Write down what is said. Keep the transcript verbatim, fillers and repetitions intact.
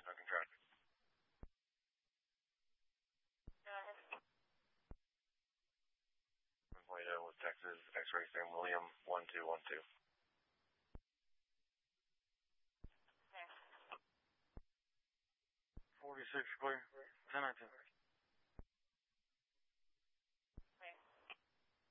nine talking traffic. Go ahead. Toledo with Texas, X-ray Sam William, one two one two. There. forty-six clear, ten nineteen.